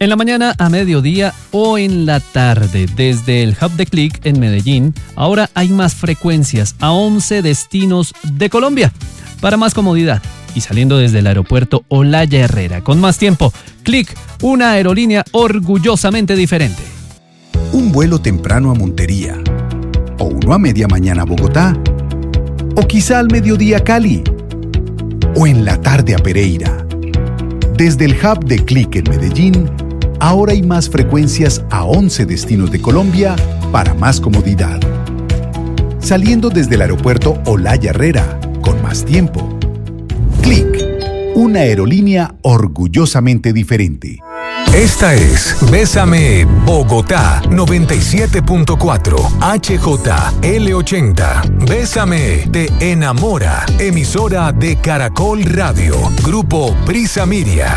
En la mañana, a mediodía o en la tarde. Desde el hub de Click en Medellín, ahora hay más frecuencias a 11 destinos de Colombia. Para más comodidad y saliendo desde el aeropuerto Olaya Herrera. Con más tiempo, Click, una aerolínea orgullosamente diferente. Un vuelo temprano a Montería, o uno a media mañana a Bogotá, o quizá al mediodía a Cali, o en la tarde a Pereira. Desde el hub de Click en Medellín, ahora hay más frecuencias a 11 destinos de Colombia para más comodidad. Saliendo desde el aeropuerto Olaya Herrera, con más tiempo. Click, una aerolínea orgullosamente diferente. Esta es Bésame Bogotá 97.4 HJL80. Bésame te enamora. Emisora de Caracol Radio. Grupo Prisa Miria.